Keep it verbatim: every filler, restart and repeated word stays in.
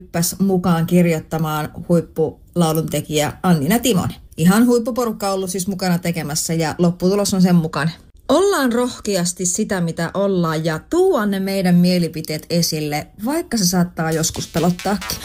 hyppäs mukaan kirjoittamaan huippulauluntekijä Annina Timonen. Ihan huippuporukka on ollut siis mukana tekemässä ja lopputulos on sen mukaan. Ollaan rohkeasti sitä, mitä ollaan ja tuodaan ne meidän mielipiteet esille, vaikka se saattaa joskus pelottaakin.